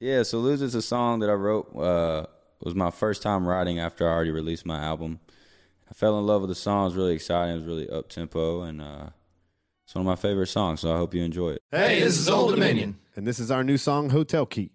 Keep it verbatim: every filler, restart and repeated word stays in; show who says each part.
Speaker 1: Yeah, so Lose is a song that I wrote. Uh, it was my first time writing after I already released my album. I fell in love with the song. It was really exciting. It was really up-tempo, and uh, it's one of my favorite songs, so I hope you enjoy it.
Speaker 2: Hey, this is Old Dominion.
Speaker 3: And this is our new song, Hotel Key.